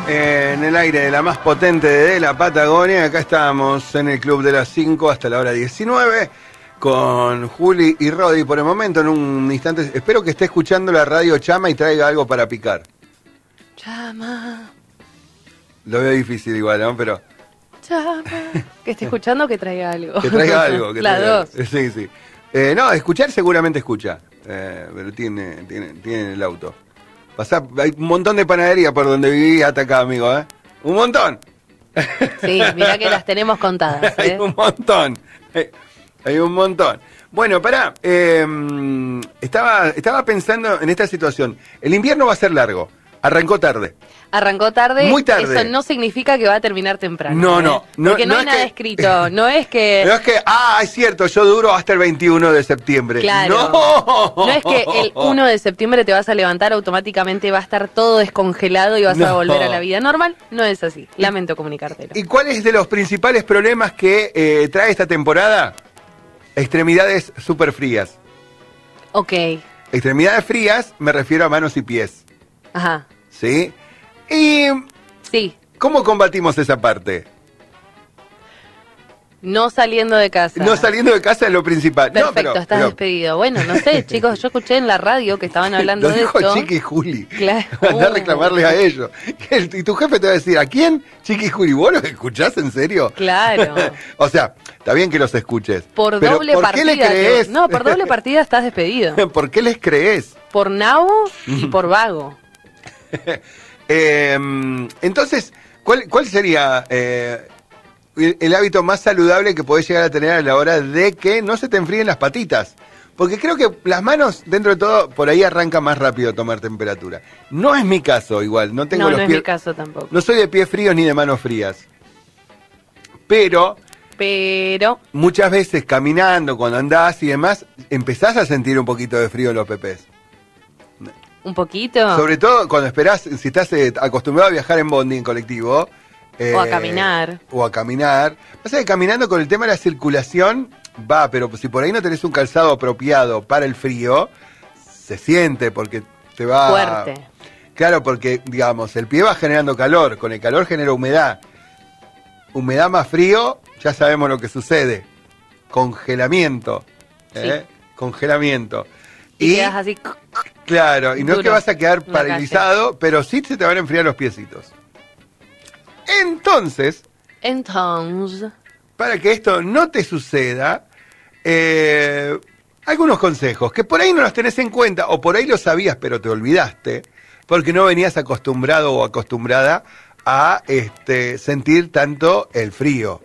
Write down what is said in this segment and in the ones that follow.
En el aire de la más potente de la Patagonia. Acá estamos en el Club de las 5 hasta la hora 19 con Juli y Rodi. Por el momento, en un instante, espero que esté escuchando la radio Chama y traiga algo para picar. Chama. Lo veo difícil igual, ¿no? Pero... Chama. Que esté escuchando, que traiga algo. Que traiga algo. Que Las traiga dos. algo. Sí, sí. No, escuchar seguramente escucha. Pero tiene el auto. Hay un montón de panadería por donde viví hasta acá, amigo, ¿eh? ¡Un montón! Sí, mirá que las tenemos contadas, ¿eh? Hay un montón. Hay un montón. Bueno, pará. Estaba pensando en esta situación. El invierno va a ser largo. Arrancó tarde. Arrancó tarde. Muy tarde. Eso no significa que va a terminar temprano. No. Porque no hay es nada que, escrito. No es que... No es que, es cierto, yo duro hasta el 21 de septiembre. Claro. No es que el 1 de septiembre te vas a levantar, automáticamente va a estar todo descongelado y vas a volver a la vida normal. No es así. Lamento comunicártelo. ¿Y cuál es de los principales problemas que trae esta temporada? Extremidades súper frías. Ok. Extremidades frías, me refiero a manos y pies. Ajá. ¿Sí? Y... Sí. ¿Cómo combatimos esa parte? No saliendo de casa. No saliendo de casa es lo principal. Perfecto, No, estás despedido. Bueno, no sé, chicos, yo escuché en la radio que estaban hablando lo de dijo esto. Chiqui y Juli. Claro. Andá a reclamarles a ellos. Y tu jefe te va a decir, ¿a quién? Chiqui y Juli, ¿vos los escuchás en serio? Claro. O sea, está bien que los escuches. Por pero doble ¿por partida. qué le crees? No, por doble partida estás despedido. ¿Por qué les crees? Por nabo y por vago. Entonces, ¿cuál sería el hábito más saludable que podés llegar a tener a la hora de que no se te enfríen las patitas? Porque creo que las manos, dentro de todo, por ahí arranca más rápido tomar temperatura. No es mi caso igual, no tengo No, los no es pies... mi caso tampoco. No soy de pies fríos ni de manos frías. Pero muchas veces caminando, cuando andás y demás, empezás a sentir un poquito de frío en los pepés. ¿Un poquito? Sobre todo cuando esperás, si estás acostumbrado a viajar en bondi, en colectivo. O a caminar. Pasa que caminando con el tema de la circulación, pero si por ahí no tenés un calzado apropiado para el frío, se siente porque te va... Fuerte. Claro, porque, digamos, el pie va generando calor, con el calor genera humedad. Humedad más frío, ya sabemos lo que sucede. Congelamiento. Sí. Congelamiento. Y quedas así... Claro, y no es que vas a quedar paralizado, pero sí se te van a enfriar los piecitos. Entonces, para que esto no te suceda, algunos consejos, que por ahí no los tenés en cuenta, o por ahí lo sabías pero te olvidaste, porque no venías acostumbrado o acostumbrada a sentir tanto el frío.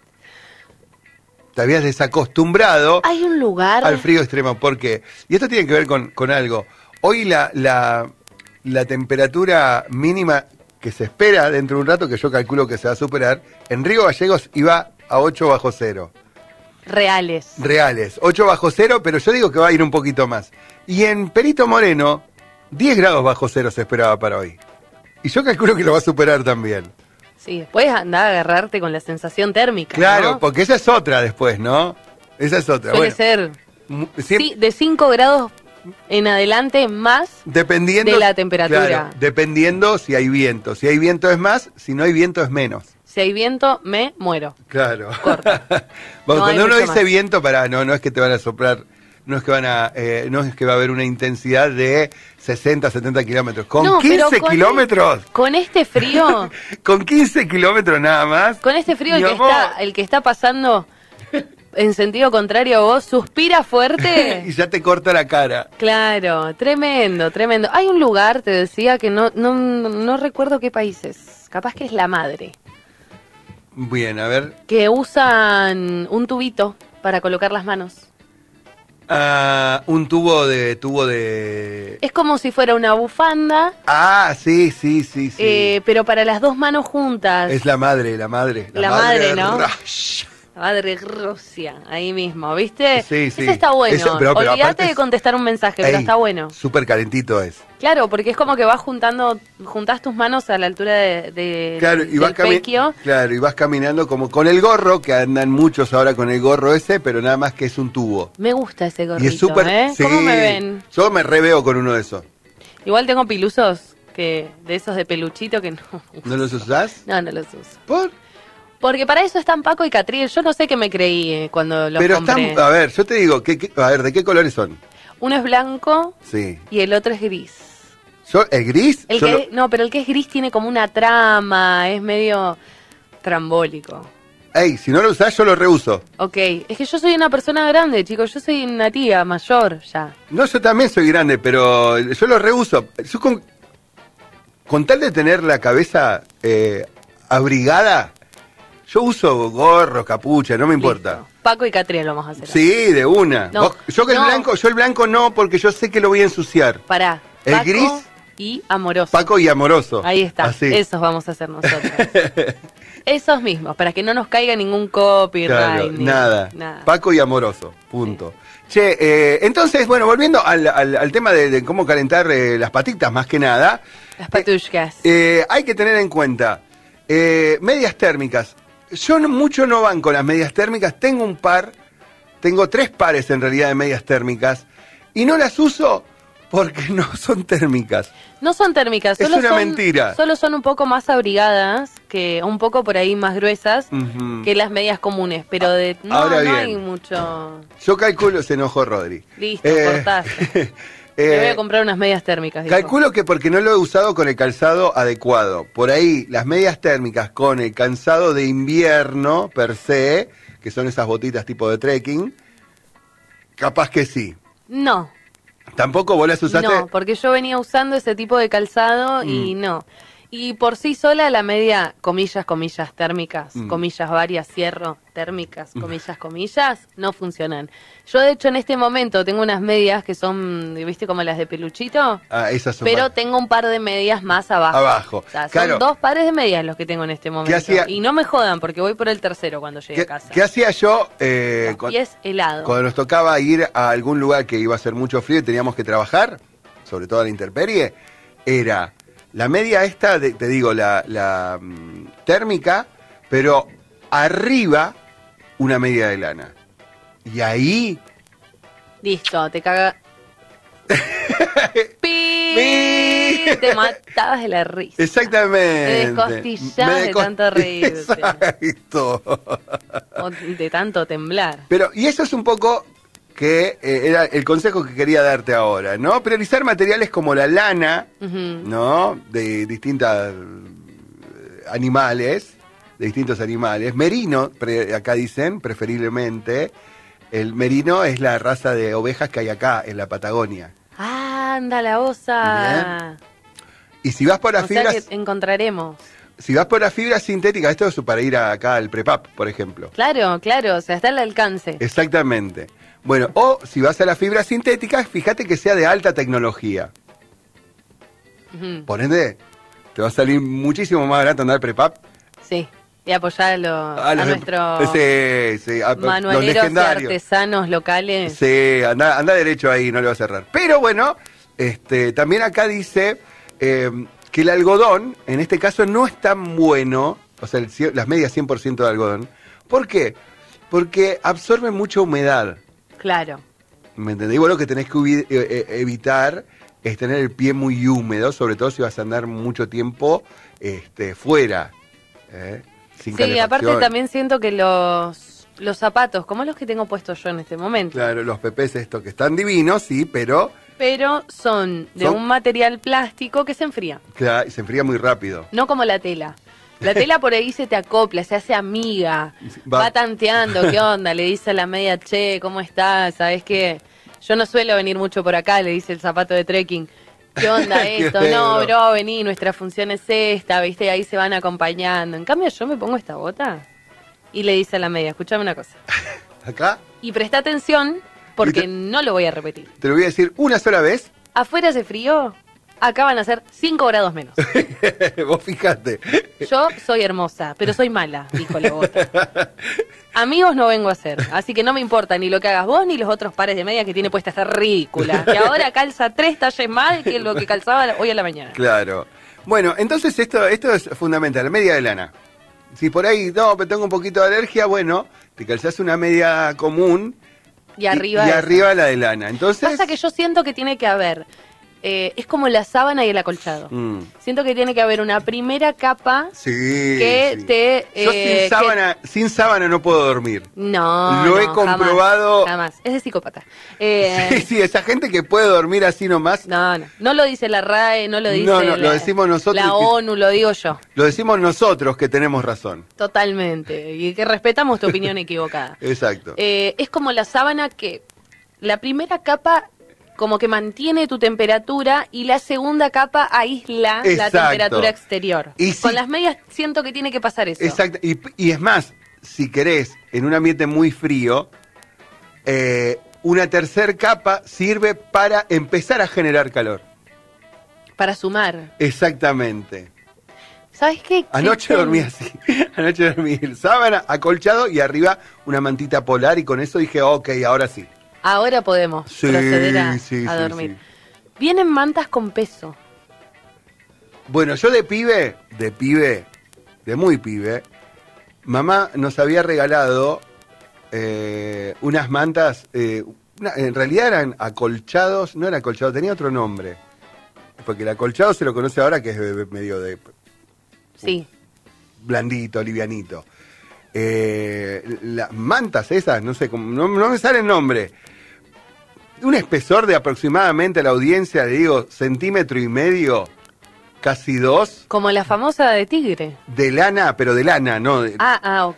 Te habías desacostumbrado Hay un lugar al frío extremo. ¿Por qué? Y esto tiene que ver con algo. Hoy la temperatura mínima que se espera dentro de un rato, que yo calculo que se va a superar, en Río Gallegos iba a 8 bajo cero. Reales, 8 bajo cero, pero yo digo que va a ir un poquito más. Y en Perito Moreno, 10 grados bajo cero se esperaba para hoy. Y yo calculo que lo va a superar también. Sí, después andar a agarrarte con la sensación térmica. Claro, ¿no? porque esa es otra después, ¿no? Esa es otra. Suele ser de 5 grados en adelante más dependiendo de la temperatura. Claro, dependiendo si hay viento. Si hay viento es más, si no hay viento es menos. Si hay viento, me muero. Claro. Corta. Bueno, No cuando uno dice más. viento, no es que te van a soplar, no es que va a haber una intensidad de 60, 70 kilómetros. Con 15 kilómetros. Con este frío. Con 15 kilómetros nada más. Con este frío, Mi el que está pasando en sentido contrario a vos, suspira fuerte. Y ya te corta la cara. Claro, tremendo. Hay un lugar, te decía, que no recuerdo qué país es. Capaz que es la madre. Bien, a ver. Que usan un tubito para colocar las manos. Un tubo de... Es como si fuera una bufanda. Sí. Pero para las dos manos juntas. Es la madre. La madre, ¿no? Rush. La madre Rusia, ahí mismo, ¿viste? Sí. Eso está bueno. Eso, pero olvídate de contestar un mensaje, pero está bueno. Súper calentito es. Claro, porque es como que vas juntás tus manos a la altura claro, y del pequio. Claro, y vas caminando como con el gorro, que andan muchos ahora con el gorro ese, pero nada más que es un tubo. Me gusta ese gorrito, Y es súper... ¿eh? Sí, ¿Cómo me ven? Yo me reveo con uno de esos. Igual tengo pilusos de esos de peluchito que no. ¿No los usás? No, no los uso. ¿Por? Porque para eso están Paco y Catriel. Yo no sé qué me creí cuando los Pero compré. están, a ver, yo te digo, a ver, ¿de qué colores son? Uno es blanco Sí. y el otro es gris. ¿El gris? No, pero el que es gris tiene como una trama, es medio trambólico. Ey, si no lo usás, yo lo reuso. Ok, es que yo soy una persona grande, chicos, yo soy una tía mayor ya. No, yo también soy grande, pero yo lo reuso. Yo con tal de tener la cabeza abrigada, yo uso gorro, capucha, no me importa. Listo. Paco y Catriel vamos a hacer. Sí, de una. No, yo el blanco no, porque yo sé que lo voy a ensuciar. Pará. El Paco gris y amoroso. Paco y amoroso. Ahí está. Así. Esos vamos a hacer nosotros. Esos mismos, para que no nos caiga ningún copyright. Claro, ni nada. nada. Paco y amoroso, punto. Sí. Che, entonces, bueno, volviendo al tema de cómo calentar las patitas, más que nada. Las patushkas. Hay que tener en cuenta, medias térmicas. Yo mucho no banco las medias térmicas, tengo 3 pares en realidad de medias térmicas, y no las uso porque no son térmicas. No son térmicas, Es una mentira. Solo son un poco más abrigadas, un poco por ahí más gruesas que las medias comunes, pero no hay mucho. Yo calculo, se enojó Rodri. Listo, cortaste. Me voy a comprar unas medias térmicas. Calculo que porque no lo he usado con el calzado adecuado. Por ahí, las medias térmicas con el calzado de invierno per se, que son esas botitas tipo de trekking, capaz que sí. No. ¿Tampoco vos las usaste? No, porque yo venía usando ese tipo de calzado y no. Y por sí sola la media, comillas, térmicas, comillas varias, cierro, térmicas, comillas, no funcionan. Yo de hecho en este momento tengo unas medias que son, ¿viste? Como las de peluchito. Ah, esas son pero tengo un par de medias más abajo. Abajo. O sea, claro. Son 2 pares de medias los que tengo en este momento. Y no me jodan porque voy por el tercero cuando llegue a casa. ¿Qué hacía yo? Y es helado. Cuando nos tocaba ir a algún lugar que iba a hacer mucho frío y teníamos que trabajar, sobre todo a la intemperie, era la media esta, te digo, la térmica, pero arriba una media de lana. Y ahí... Listo, te caga... ¡Pi! Te matabas de la risa. Exactamente. Te descostillabas de tanto reírte. Exacto. O de tanto temblar. Pero, y eso es un poco que era el consejo que quería darte ahora, ¿no? Priorizar materiales como la lana, ¿no? De distintas animales, de distintos animales. Merino, acá dicen, preferiblemente. El merino es la raza de ovejas que hay acá, en la Patagonia. ¡Ah, anda la osa! Bien. Y si vas por las fibras... sea que encontraremos. Si vas por las fibras sintéticas, esto es para ir acá al Prepap, por ejemplo. Claro, o sea, está al alcance. Exactamente. Bueno, o si vas a las fibras sintéticas, fíjate que sea de alta tecnología. Por ende, te va a salir muchísimo más barato andar Prepap. Sí, y apoyarlo a nuestros manualeros y artesanos locales. Sí, anda derecho ahí, no le va a cerrar. Pero bueno, también acá dice que el algodón, en este caso, no es tan bueno, o sea, las medias 100% de algodón. ¿Por qué? Porque absorbe mucha humedad. Claro. ¿Me entendés? Y vos lo que tenés que evitar es tener el pie muy húmedo, sobre todo si vas a andar mucho tiempo fuera, sin calefacción. Sí, aparte también siento que los zapatos, como los que tengo puestos yo en este momento. Claro, los pepes estos que están divinos, sí, pero son de un material plástico que se enfría. Claro, y se enfría muy rápido. No como la tela. La tela por ahí se te acopla, se hace amiga, va tanteando, ¿qué onda? Le dice a la media, che, ¿cómo estás? ¿Sabés qué? Yo no suelo venir mucho por acá, le dice el zapato de trekking. ¿Qué onda esto? No, bro, vení, nuestra función es esta, ¿viste? Y ahí se van acompañando. En cambio, yo me pongo esta bota y le dice a la media, escúchame una cosa. ¿Acá? Y presta atención, porque no lo voy a repetir. Te lo voy a decir una sola vez. Afuera hace frío, acá van a ser 5 grados menos. Vos fijate. Yo soy hermosa, pero soy mala, dijo la bota. Amigos no vengo a hacer, así que no me importa ni lo que hagas vos ni los otros pares de medias que tiene puesta esta ridícula. Que ahora calza 3 talles más que lo que calzaba hoy a la mañana. Claro. Bueno, entonces esto es fundamental, media de lana. Si por ahí, no, pero tengo un poquito de alergia, bueno, te calzás una media común y arriba arriba la de lana. Entonces, pasa que yo siento que tiene que haber es como la sábana y el acolchado. Siento que tiene que haber una primera capa te... Yo sin sábana no puedo dormir. No, Lo he comprobado. Jamás. Es de psicópata. Sí, esa gente que puede dormir así nomás. No lo dice la RAE, no lo dice lo decimos nosotros. La ONU, lo digo yo. Lo decimos nosotros que tenemos razón. Totalmente. Y que respetamos tu opinión equivocada. Exacto. Es como la sábana que la primera capa como que mantiene tu temperatura y la segunda capa aísla la temperatura exterior. Con las medias siento que tiene que pasar eso. Exacto. Y es más, si querés, en un ambiente muy frío, una tercer capa sirve para empezar a generar calor. Para sumar. Exactamente. ¿Sabes qué? Anoche dormí así. Anoche dormí sábana, acolchado y arriba una mantita polar y con eso dije, ok, ahora sí. Ahora podemos proceder a dormir. Sí. Vienen mantas con peso. Bueno, yo de muy pibe, mamá nos había regalado unas mantas, en realidad eran acolchados, no era acolchado, tenía otro nombre. Porque el acolchado se lo conoce ahora que es medio de... Sí. Blandito, livianito. Las mantas esas, no sé, no me sale el nombre. Un espesor de aproximadamente a la audiencia, le digo, 1,5 centímetros, casi 2. Como la famosa de tigre. De lana, pero de lana, ¿no? Ok.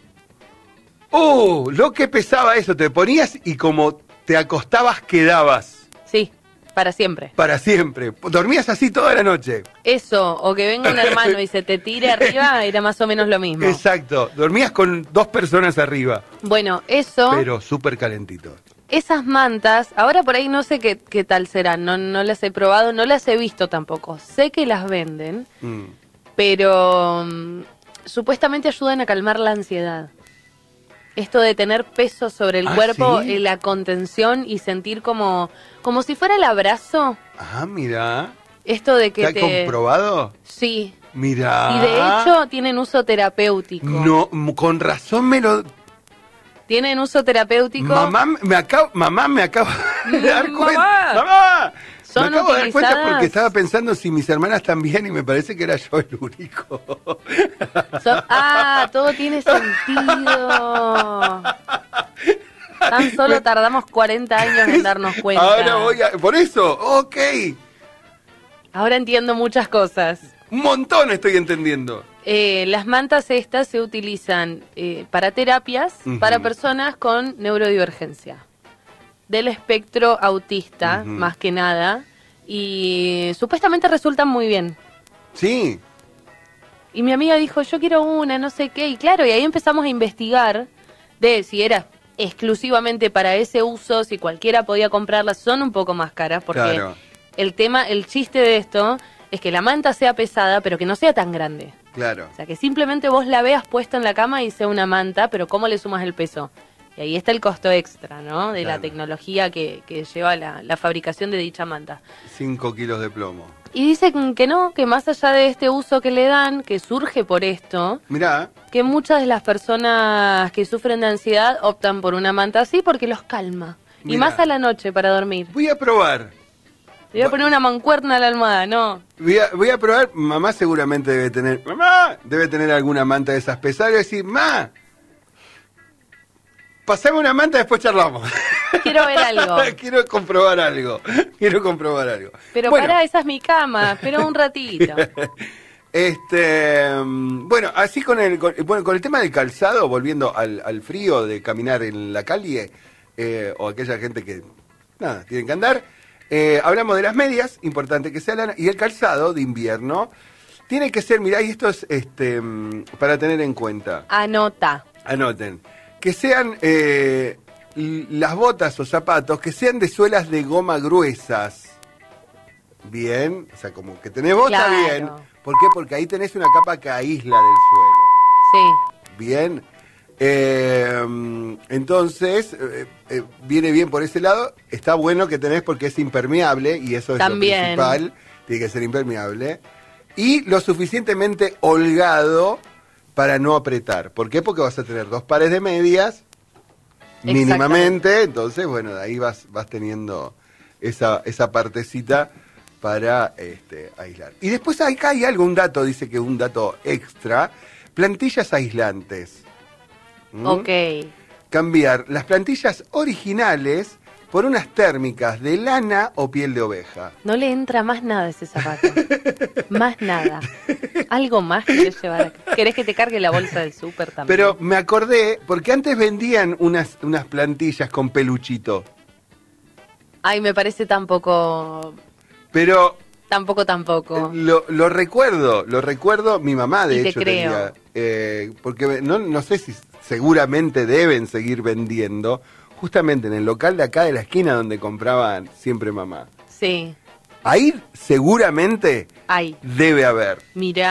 Lo que pesaba eso, te ponías y como te acostabas quedabas. Sí, para siempre. Para siempre. Dormías así toda la noche. Eso, o que venga un hermano y se te tire arriba, era más o menos lo mismo. Exacto, dormías con 2 personas arriba. Bueno, eso... Pero súper calentito. Esas mantas, ahora por ahí no sé qué tal serán, no las he probado, no las he visto tampoco. Sé que las venden, pero supuestamente ayudan a calmar la ansiedad. Esto de tener peso sobre el cuerpo, ¿sí? La contención y sentir como si fuera el abrazo. Mira. Esto de que ¿Está comprobado? Sí. Mira. Y de hecho tienen uso terapéutico. No, con razón me lo... Tienen uso terapéutico. Mamá me acabo de dar cuenta. ¡Mamá! Me acabo de dar cuenta porque estaba pensando si mis hermanas también y me parece que era yo el único. Todo tiene sentido. Tan solo tardamos 40 años en darnos cuenta. Ahora por eso, ok. Ahora entiendo muchas cosas. Un montón estoy entendiendo. Las mantas estas se utilizan para terapias, para personas con neurodivergencia. Del espectro autista, más que nada. Y supuestamente resultan muy bien. Sí. Y mi amiga dijo, yo quiero una, no sé qué. Y claro, y ahí empezamos a investigar de si era exclusivamente para ese uso, si cualquiera podía comprarlas. Son un poco más caras porque el chiste de esto es que la manta sea pesada, pero que no sea tan grande. Claro. O sea, que simplemente vos la veas puesta en la cama y sea una manta, pero ¿cómo le sumas el peso? Y ahí está el costo extra, ¿no? De la tecnología que lleva la fabricación de dicha manta. 5 kilos de plomo. Y dicen que no, que más allá de este uso que le dan, que surge por esto, mirá, que muchas de las personas que sufren de ansiedad optan por una manta así porque los calma. Mirá. Y más a la noche para dormir. Voy a probar. Le voy a poner una mancuerna a la almohada, ¿no? Voy a probar. Mamá seguramente debe tener... Mamá debe tener alguna manta de esas pesadas y decir, ¡Ma! Pasame una manta y después charlamos. Quiero ver algo. Quiero comprobar algo. Pero bueno. Esa es mi cama. Espera un ratito. Bueno, así con el tema del calzado, volviendo al frío de caminar en la calle, o aquella gente que, nada, tienen que andar, hablamos de las medias, importante que sea lana, y el calzado de invierno tiene que ser, mirá, y esto es para tener en cuenta. Anoten. Que sean las botas o zapatos, que sean de suelas de goma gruesas. Bien, o sea, como que tenés bota bien. ¿Por qué? Porque ahí tenés una capa que aísla del suelo. Sí. Bien. Entonces, viene bien por ese lado. Está bueno que tenés porque es impermeable y eso es también lo principal. Tiene que ser impermeable. Y lo suficientemente holgado para no apretar. ¿Por qué? Porque vas a tener 2 pares de medias mínimamente. Entonces, bueno, de ahí vas teniendo esa partecita para aislar. Y después acá hay un dato, dice que un dato extra, plantillas aislantes. Ok. Cambiar las plantillas originales por unas térmicas de lana o piel de oveja. No le entra más nada a ese zapato. Más nada. Algo más querés llevar acá. ¿Querés que te cargue la bolsa del súper también? Pero me acordé, porque antes vendían unas plantillas con peluchito. Ay, me parece tampoco... Pero... Tampoco. Lo recuerdo, mi mamá de y hecho te creo. tenía, porque no sé si seguramente deben seguir vendiendo, justamente en el local de acá de la esquina donde compraban siempre mamá. Sí. Ahí seguramente Ay. debe haber. Mirá.